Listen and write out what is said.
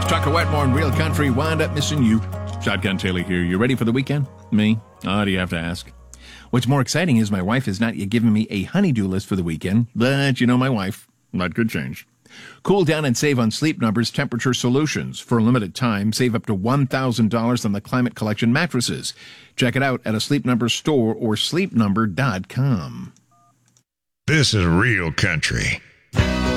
Tucker Wetmore and Real Country wound up missing you. Shotgun Taylor here. You ready for the weekend? Me? Oh, do you have to ask? What's more exciting is my wife has not yet given me a honey-do list for the weekend, but you know my wife. That could change. Cool down and save on Sleep Number's temperature solutions. For a limited time, save up to $1,000 on the Climate Collection mattresses. Check it out at a Sleep Number store or sleepnumber.com. This is Real Country.